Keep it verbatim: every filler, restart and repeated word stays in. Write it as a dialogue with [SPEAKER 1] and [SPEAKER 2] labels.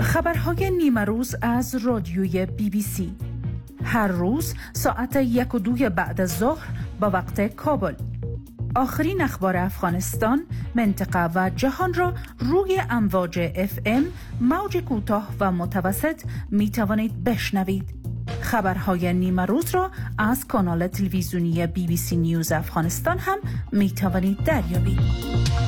[SPEAKER 1] خبرهای نیمه روز از رادیوی بی بی سی، هر روز ساعت یک و دوی بعد از ظهر با وقت کابل. آخرین اخبار افغانستان، منطقه و جهان را روی امواج اف ام، موج کوتاه و متوسط می توانید بشنوید. خبرهای نیمه روز را از کانال تلویزیونی بی بی سی نیوز افغانستان هم می توانید دریابید.